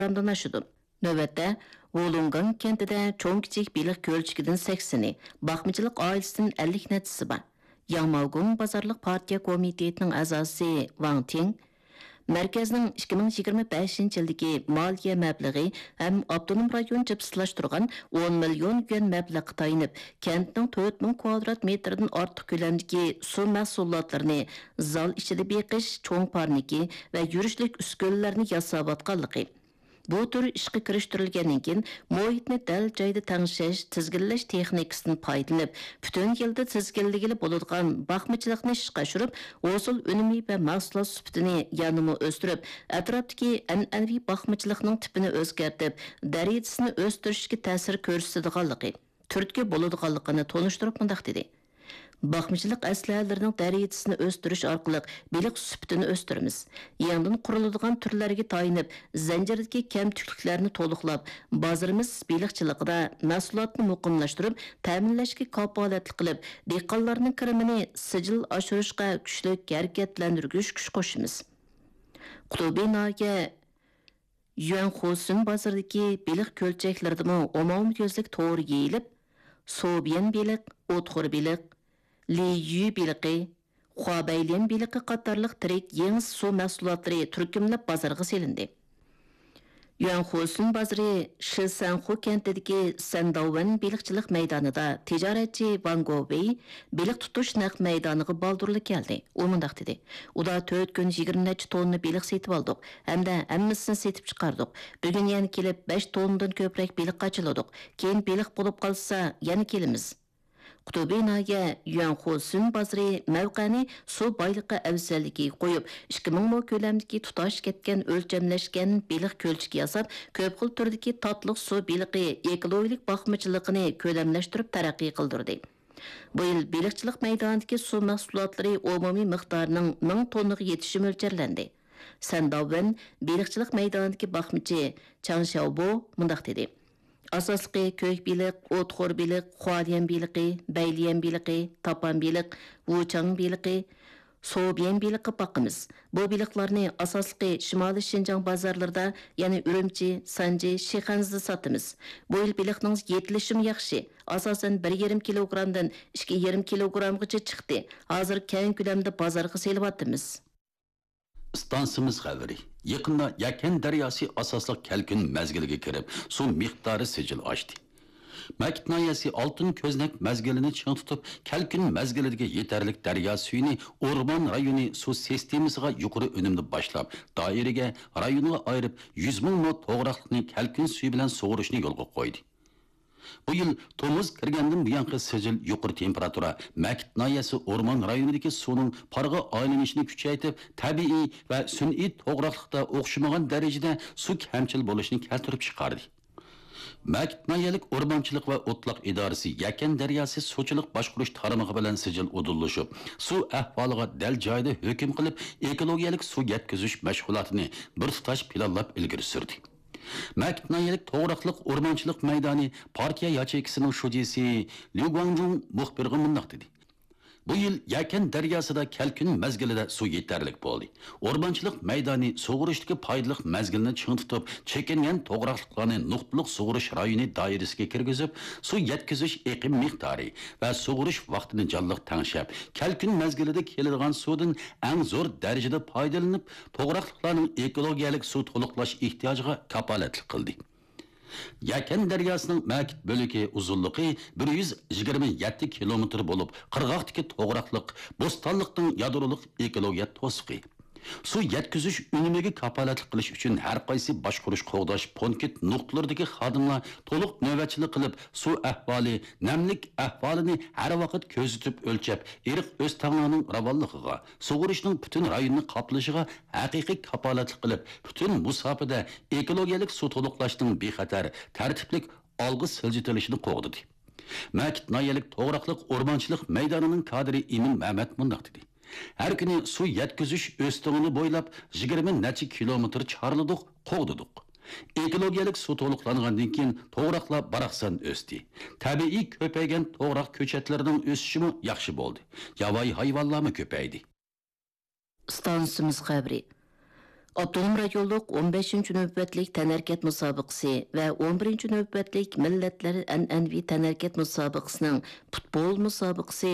kilogramdan aşıdı. Növbette Wolungan kentida çoğun kiçik bilik kölçükidin 80'i, bakmacılık ailesinin 50 neçisi var. Yangmaogung Bazarlıq Partiya Komitetinin azası Wang Ting, Merkezning 2025 yildagi moliya mablag'i ham avtonom rayon jipslashtirgan 10 million yuan mablag'ga tayinib, kentning 4000 kvadrat metrdan ortiq ko'lamdagi suv mahsulotlarini zal ichida beqish, cho'ng parniki va yurishlik uskunalarni yasavatganligi. Bu tür ishga kirishtirilgandan keyin muhitni dal joyda tangshash, tizginlash texnikasidan foydalanib, butun yilda tizginligili bo'ladigan baxmachilikni ishga oshirib, hosil unumi va mahsulot sifatini yanada o'stirib, atrofdagi an'anaviy baxmachilikning tipini o'zgartib, darajasini o'stirishga ta'sir ko'rsatadiganligi, turtki bo'ladiganligini tonishtirib mundaq dedi. Bakmacılık əsləhələrinin dərəcəsini östürüş arqılıq bilik sübtini östürümüz. Yandan qurulduğan türlərə tayinib, zəncirdəki kəmtüklüklərini toluqlab, bazarımız bilikçiliqdə məhsulatını muqimləşdirib, təminləşki kapalətli qılıb, dehqanlarının kirimini sicil aşırışqa güclük hərəkətləndirgüş güç qoşumuz. Qutubi nahiyə Yuanxosun bazardakı bilik kölçəklərdəmi omum gözlük toğru yeyilib, Sobiyan bilik, Otxur bilik, Li Yu biliqi, Huabeylin biliqi qatarlıq tirik yeni su mahsulotları turkumlab bazarga selindi. Yuanxosun bazarı Shisanxu kentidagi Sandaowen bilikchilik maydonida tijoratchi Wang Gobei bilik tutush naq maydoniga baldurlik keldi. U mundaq dedi. Uda 4 kun 20 necha tonna bilik setib oldik, hamda hammasini setib chiqardik. Bugun yana kelib 5 tonnadan ko'proq bilik qachiladik. Keyin bilik bo'lib qolsa, yana kelamiz. Qutubi nahiya Yuanxosun bazarı mavqani suv boyliqi afzalligiga qo'yib, 2000 mo ko'lamdagi tutash ketgan o'lchamlashgan bilik ko'lchiki yasab, ko'p xil turdagi tatliq suv biliqi ekologik baxmachiligini ko'lamlashtirib taraqqiy qildirdi. Bu yil bilikchilik maydonidagi suv mahsulotlari umumiy miqdorining 1000 tonnaga yetishi mo'ljallanadi. Sandaowen bilikchilik maydonidagi baxmachi Chang Xiaobo mundaq dedi. Asaslıqı köy bilik, Otxur bilik, Huadiyan biliki, Beyliyan biliki, Tapan bilik, Wuchang biliki, Sobiyan biliki bakımız. Bu biliklarni asaslıqı Şimali Şinjan bazarlarda, yani Ürümçi, Sanji, Şixanzda satımız. Bu yıl bilikning yetilişim yaxşı. Asasen 1,5 kilogramdan 2,5 kilogramgacha chiqdi. Hazır keng ko'lamda bozorga selyapmiz. Stansimiz xabari. Yaqinda Yakan daryosi asosliq kalkun mazgiliga kirib, suv miqdori sijil oshdi. Makit noyasi oltin ko'znak mazgilini ching tutib, kalkun mazgilidagi yetarlik daryo suyini o'rmon rayoni suv sistemasiga yuqori unumda boshlab, doiraga rayoniga ayirib 100 ming mo to'g'raqlikni kalkun suvi bilan sug'urishni yo'lga qo'ydi. Bu yıl Tomuz kirgandan buyanqi sijil yuqori temperatura Makit noyasi o'rmon rayonidagi suvning parg'a aylanishini kuchaytirib, tabiiy va sun'iy to'g'raqlikda o'xshamagan darajada suv kamchil bo'lishini keltirib chiqardi. Makit noyalik o'rmonchilik va o'tliq idorasi Yakan daryosi suvchilik boshqarish tarmog'i bilan sijil udillashib, suv ahvoliga dal joyda hukm qilib, ekologiyalik suv yetkazish mashg'ulotini bir tutash planlab ilgari surdi. Makit noyalik to'g'raqliq o'rmonchilik maydoni partiya yachekisining shujisi Liu Guangjun muxbirga mundaq dedi. Bu yil Yakan daryosida kalkun mazgilida suv yetarlik bo'ldi. O'rmonchilik maydoni sug'urishdagi foydali mazgilni ching tutib, chekingan to'g'raqliqlarni nuqtaliq sug'urish rayoni doirasiga kirgizib, suv yetkazish eqim miqdori va sug'urish vaqtini jonliq tangshab, kalkun mazgilida keladigan suvdan eng zo'r darajada foydalanib, to'g'raqliqlarning ekologiyalik suv to'liqlash ehtiyojiga kapolatlik qildi. Yakan daryosining Makit bo'ligi uzunligi 127 kilometr bo'lib, qirg'oqdagi to'g'raqliq, bo'stonliqning yadroliq ekologiya to'siqi. Suv yetkazish unumiga kapolatlik qilish uchun har qaysi boshqarish qo'g'dash punkt nuqtalaridagi xodimlar to'liq navbatchilik qilib, suv ahvoli, namlik ahvolini har vaqt ko'zitib o'lchab, eriq o'z tanganing ravonligiga, sug'urishning butun rayonni qoplashiga haqiqiy kapolatlik qilib, butun musofada ekologiyalik suv to'liqlashning bexatar, tartiblik olg'i siljitilishini qo'g'didi. Makit noyalik to'g'raqliq o'rmonchilik maydonining kadri Emin Mehmet mundaq dedi. Her kuni suv yetkazish o'stig'ini bo'ylab 20 necha kilometr chorladik, qo'g'didik. Ekologiyalik suv to'liqlangandan keyin to'g'raqlar baraqsan o'sdi. Tabiiy ko'paygan to'g'raq ko'chatlarining o'sishimi yaxshi bo'ldi. Yovvoyi hayvonlar ko'paydi. Stansimiz xabari. Abdunum rayonluq 15-ci növbətlik tənərkət müsabiqəsi və 11-ci növbətlik millətlər ənənvi tənərkət müsabiqəsinin futbol müsabiqəsi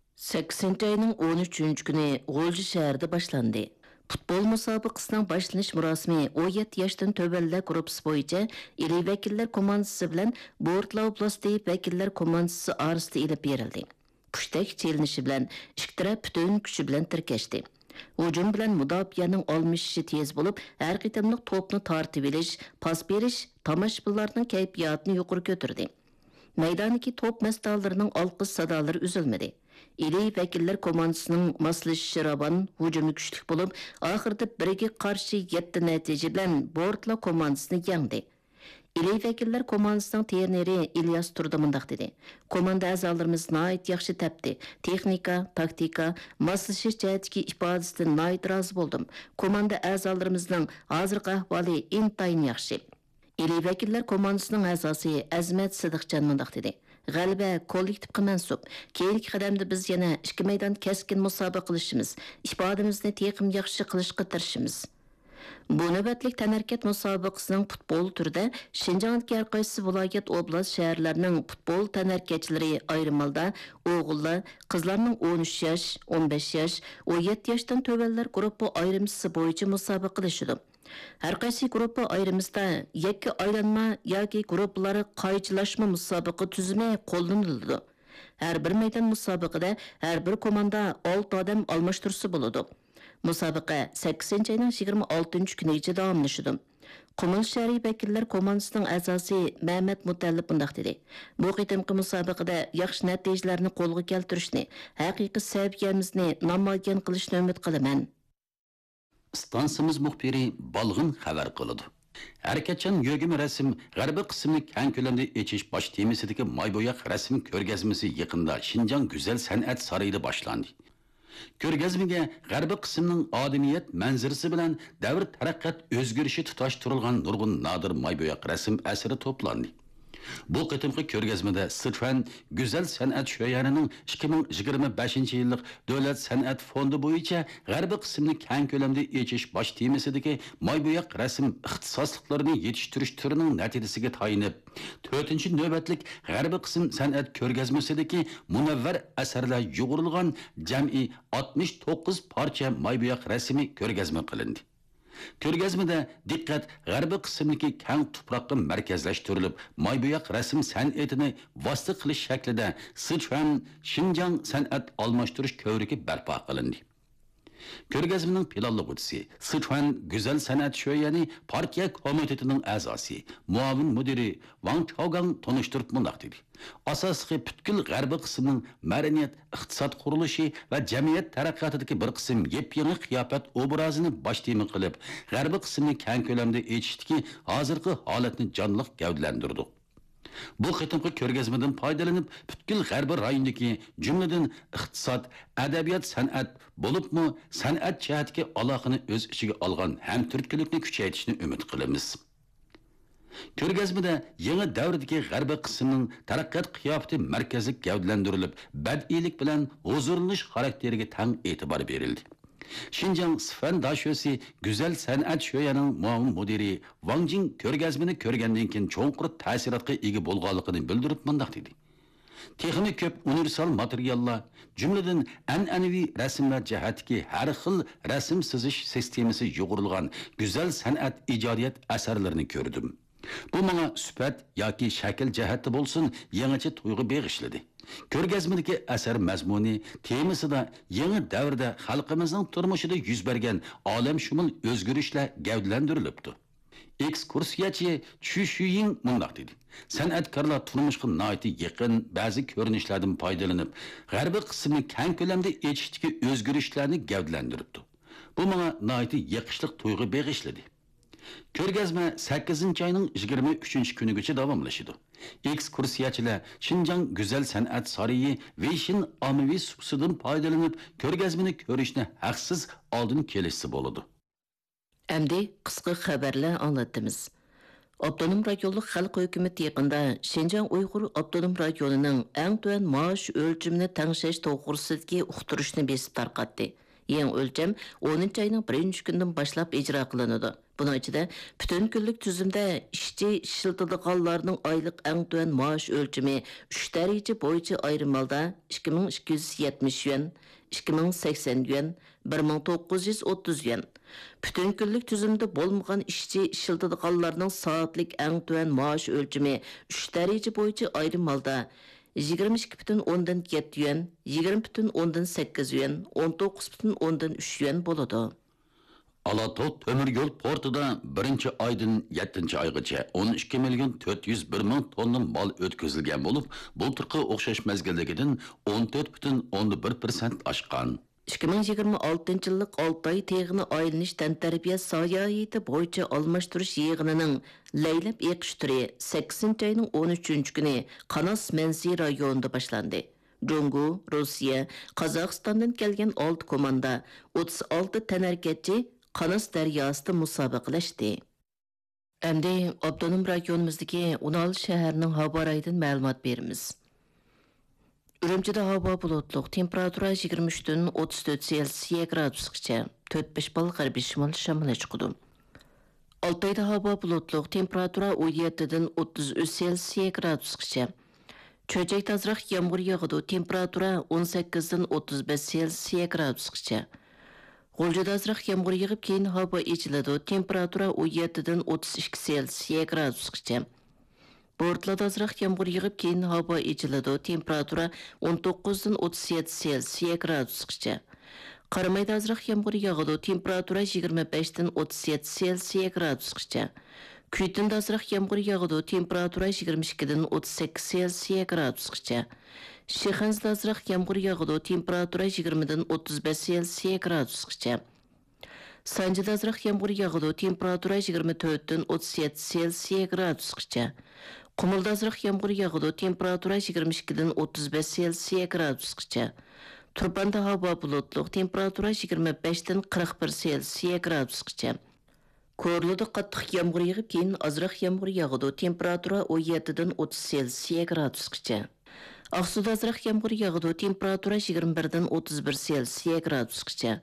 8 ayının 13-cü günü G'olji şəhərdə başlandı. Futbol müsabiqəsinin başlanış murosimi 17 yoshdan tövəllər qrupsi bo'yicha ili vakillar komandasi bilan Bortla oblasti vakillar komandasi orasida ilib berildi. Pushtak chelinishi bilan ikki taraf butun kuchi bilan tirkashdi. Hücum bilan mudofianing olmishishi tez bo'lib, har qitimliq to'pni tortib olish, pas berish tomoshabinlarning kayfiyatini yuqori ko'tardi. Maydondagi to'p mas'ullarining olqish sadolari uzilmadi. İli vakillar komandasining moslashishi ravon, hujumi kuchli bo'lib, oxirida biriga qarshi 7 natija bilan Bortla komandasini yengdi. İli vakillar komandasining treneri İlyas Turdi mundaq dedi. Komanda a'zolarimiz nihoyat yaxshi tapdi. Texnika, taktika, moslashish jihatdagi ifodasidan nihoyat rozi bo'ldim. Komanda a'zolarimizning hozirgi ahvoli intayin yaxshi. İli vakillar komandasining a'zosi Azmat Sidiqjon mundaq dedi. G'alaba kollektivga mansub. Keyingi qadamda biz yana ikki maydon keskin musobaqa qilishimiz, ifodamizni teqim yaxshi qilishga tirishimiz. Bu navbatlik tənərkət müsabiqəsinin futbol turida Şinjandakı har qaysi viloyat oblast şəhərlərinin futbol tənərkətçiləri ayrımında o'g'illar, qizlarning 13 yosh, 15 yosh, 17 yoshdan tövəllər qrupi ayrımçısı bo'yicha musobaqa qilishidi. Har qaysi guruh ayrımızda yakka aylanma yoki guruhlari qaychilashma musobaqa tuzumi qo'llaniladi. Har bir maydon musobaqada har bir komanda 6 odam almashtirsa bo'ladi. Musobaqa 8 ayning 26 kunigacha davomlashadi. Qumul shahri vakillar komandasining a'zosi Mehmet Mutallib bundaq dedi. Bu qitimqi musobaqada yaxshi natijalarni qo'lga keltirishni, haqiqiy saviyamizni namoyon qilishni umid qilaman. Stansimiz muxbiri balg'in xabar qiladi. Harakatchan yog'im rasm g'arbiy qismini keng ko'lamda echish bosh temasidagi maybo'yoq rasm ko'rgazmasi yaqinda Şinjan Güzel San'at sarayida boshlandi. Ko'rgazmaga g'arbiy qismning odamiyat manzarasi bilan davr taraqqiyot o'zgarishi tutashtirilgan nurg'un nodir maybo'yoq rasm asari to'plandi. Bu qitimqi ko'rgazmada Sichuan Güzel San'at sho'yarining 2025-yillik Davlat san'at fondi bo'yicha g'arbiy qismni keng ko'lamda echish bosh temasidagi maybo'yoq rasm ixtisosliklarini yetishtirish turining natijasiga tayinib, 4-navbatlik g'arbiy qism san'at ko'rgazmasidagi munavvar asarlar yug'urilgan jami 69 parcha maybo'yoq rasmi ko'rgazma qilindi. Ko'rgazmada diqqat g'arbiy qismdagi keng tuproqqa markazlashtirilib, maybo'yoq rasm san'atini vosita qilish shaklida Sichuan Şinjan san'at almashtirish ko'rigi barpo qilindi. Ko'rgazmaning planlovchisi Sichuan Güzel San'at sho'yani partiya komitetining a'zosi, muavin mudiri Wang Chaogang tanishtirib mundaq dedi. Asosiy butkul g'arbiy qismning madaniyat, iqtisod qurilishi va jamiyat taraqqiyotidagi bir qism yep-yangi qiyofat obrazini bosh tema qilib, g'arbiy qismni keng ko'lamda echishdagi hozirgi holatni jonliq gavdalantirdi. Bu qitimqi ko'rgazmadan foydalanib, butkul g'arbiy rayondagi jumladan iqtisod, adabiyot, san'at bo'libmi, san'at jihatga aloqani o'z ichiga olgan hamturtkilikni kuchaytirishni umid qilamiz. Ko'rgazmada yangi davrdagi g'arbiy qismning taraqqiyot qiyofati markaziy gavdalantirilib, badiylik bilan huzurlanish xarakteriga tang e'tibor berildi. Şinjan Sifan Daşösi Güzel San'at sho'yaning muavin mudiri Wang Jing ko'rgazmani ko'rgandan keyin cho'nqur ta'sirotga ega bo'lganligini bildirib mundaq dedi. Texnik ko'p universal materiallar, jumladan an'anaviy rasmlar jihatdagi har xil rasm sizish sistemasi yug'urilgan Güzel San'at ijodiyat asarlarini ko'rdim. Bu menga sifat yoki shakl jihati bo'lsin, yangicha tuyg'u beg'ishladi. Ko'rgazmadagi asar mazmuni temasida yangi davrda xalqimizning turmushida yuz bergan olamshumul o'zgarishlar gavdalantirilibdi. Ekskursiyachi Chu Shuying mundaq dedi. San'atkorlar turmushga nihoyat yaqin ba'zi ko'rinishlardan foydalanib, g'arbiy qismni keng ko'lamda echishdagi o'zgarishlarni gavdalantiribdi. Bu menga nihoyat yaqishliq tuyg'u beg'ishladi. Ko'rgazma 8-ayning 23-kunigacha davomlashadi. Ekskursiyachilar Şinjan Güzel San'at sarayi Veyshin ommaviy subsidiyadan foydalanib, ko'rgazmani ko'rishni haqsiz oldin kelishsa bo'ladi. Endi qisqa xabarlar anlatamiz. Abdunum rayonluq xalq hökuməti yaqında Şinjan Uyğur Abdunum rayonining eng tuvan maosh o'lchimini tengshish to'g'risidagi uqtirishni besib tarqatdi. Yeni ölçem 10 ayının 1 gündən başlap icra qılınıdı. Bunun içinde bütün günlük tüzümde işçi işiltiliğanlarının aylık en tüven maaş ölçümü 3 derece boyunca ayrılmalıda 2270 yuan, 2080 yuan, 1930 yuan. Bütün günlük tüzümde bolmagan işçi işiltiliğanlarının saatlik en tüven maaş ölçümü 3 derece boyunca ayrılmalıda 22,7 yuan, 20,8 yuan, 19,3 yuan boludu. Alato Tömür yol portida 1-aydan 7-aygacha 12,401,000 tonna mal ötközülgen bolup, bulturqı oxşaş mezgilligidan 14,1% aşqan. 2026 yıllık 6 ay teğini aylanish tantarbiya sayayeti boyunca almashtirish yig'inining laylab eqish turi 8 ayning 13 kuni Qanas Mansi rayonida boshlandi. Jungu, Rossiya, Qozog'istondan kelgan 6 komanda 36 tanarkatchi Qanas daryosida musobaqalashdi. Endi Abdunum rayonimizdagi Unal shaharining havo rayidan ma'lumot beramiz. Ürümçide hava bulutluq, temperatura 23'den 34 Celsius gradusgacha, 4-5 bal g'arbiy shimol shamoli chiqadi. Altayda hava bulutluq, temperatura 17'den 33 Celsius gradusgacha. Cho'chakda azroq yomg'ir yog'adi, temperatura 18'den 35 Celsius gradusgacha. G'uljada azroq yomg'ir yog'ib, keyin havo ichiladi, temperatura 17'den 32 Celsius gradusgacha. Bortlarda azroq yomg'ir yog'ib, keyin havo ichiladi, temperatura 19'dan 37 Celsius gradusgacha. Qaramayda azroq yomg'ir yog'adi, temperatura 25'dan 37 Celsius gradusgacha. Kuytinda azroq yomg'ir yog'adi, temperatura 22'dan 38 Celsius gradusgacha. Shixanzda azroq yomg'ir yog'adi, temperatura 20'dan 35 Celsius gradusgacha. Sanjida azroq yomg'ir yog'adi, temperatura 24'dan 37 Celsius gradusgacha. Qumulda azroq yomg'ir yog'adi, temperatura 22'dan 35 Celsius gradusgacha. Turbanda havo bulutluq, temperatura 25'dan 41 Celsius gradusgacha. Ko'rluda qattiq yomg'ir yog'ib, keyin azroq yomg'ir yog'adi, temperatura 17'dan 30 Celsius gradusgacha. Aqsuda azroq yomg'ir yog'adi, temperatura 21'dan 31 Celsius gradusgacha.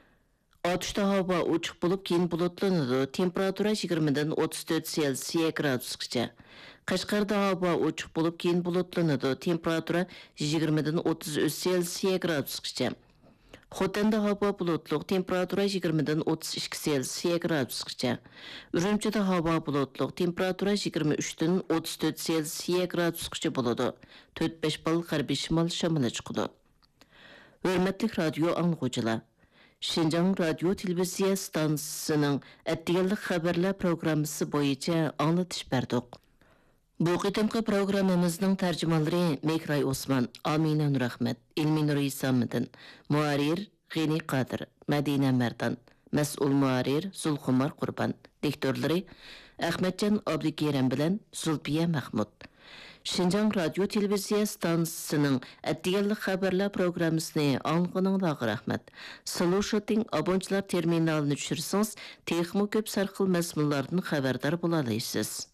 Atışda hava uçuq bulup keyin bulutlanıdı. Temperatura 20'den 34 Celsius gradusgacha. Qashqarda hava uçuq bulup keyin bulutlanıdı. Temperatura 20'den 33 Celsius gradusgacha. Xotanda hava bulutluq, temperatura 20'den 32 Celsius gradusgacha. Ürümçide hava bulutluq, temperatura 23'den 34 Celsius gradusgacha boludu. 4-5 bal g'arbiy shimol shamoli chiqadi. Hurmatli radio anglag'uchilar, Şinjan Radio Televiziya stansiyasining attiganlik xabarlar programmasi bo'yicha anglatish berdik. Bu qitimqi programmamizning tarjimonlari Mekray Osman, Amina Nurahmat, Ilminur Isamidin, muarir G'ini Qadir, Madina Mardan, mas'ul muarir Zulxumar Qurban, diktorlari Ahmadjon Abdukerim bilan Zulfiya Mahmud. Şinjan Radio Televiziya stansiyasining attiganlik xabarlar programmasini anglag'aninglarga rahmat. Слушатing abonchilar terminalini tushirsangiz, texmo ko'p sarxil mazmunlardan xabardor bo'la olasiz.